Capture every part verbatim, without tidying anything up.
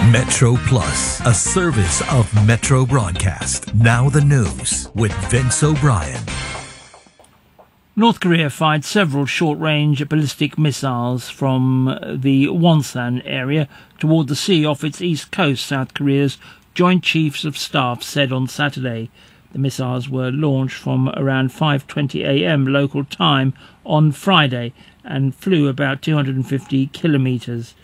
Metro Plus, a service of Metro Broadcast. Now the news with Vince O'Brien. North Korea fired several short-range ballistic missiles from the Wonsan area toward the sea off its east coast, South Korea's Joint Chiefs of Staff said on Saturday. The missiles were launched from around five twenty a m local time on Friday and flew about two hundred fifty kilometres.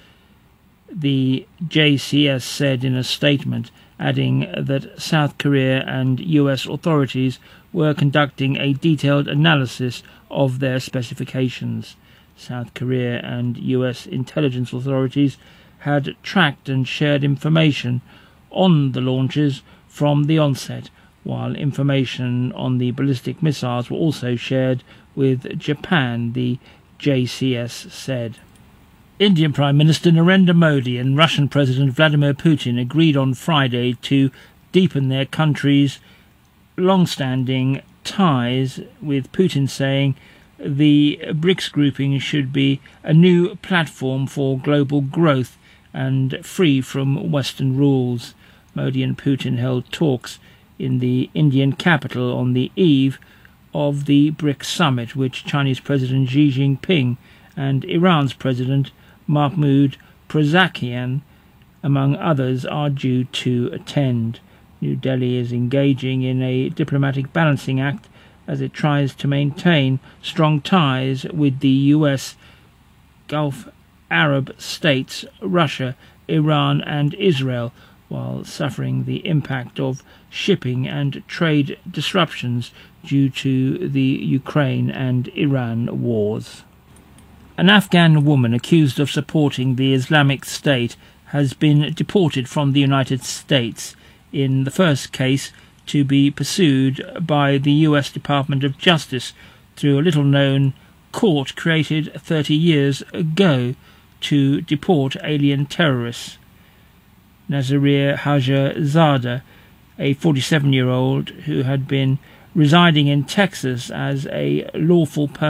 The J C S said in a statement, adding that South Korea and U S authorities were conducting a detailed analysis of their specifications. South Korea and U S intelligence authorities had tracked and shared information on the launches from the onset, while information on the ballistic missiles were also shared with Japan, the J C S said. Indian Prime Minister Narendra Modi and Russian President Vladimir Putin agreed on Friday to deepen their countries' long-standing ties, with Putin saying the BRICS grouping should be a new platform for global growth and free from Western rules. Modi and Putin held talks in the Indian capital on the eve of the BRICS summit, which Chinese President Xi Jinping and Iran's President Mahmoud Pezeshkian, among others, are due to attend. New Delhi is engaging in a diplomatic balancing act as it tries to maintain strong ties with the U S, Gulf Arab states, Russia, Iran and Israel, while suffering the impact of shipping and trade disruptions due to the Ukraine and Iran wars. An Afghan woman accused of supporting the Islamic State has been deported from the United States, in the first case to be pursued by the U S Department of Justice through a little-known court created thirty years ago to deport alien terrorists. Nazariya Hajar-Zada, a forty-seven-year-old who had been residing in Texas as a lawful permanent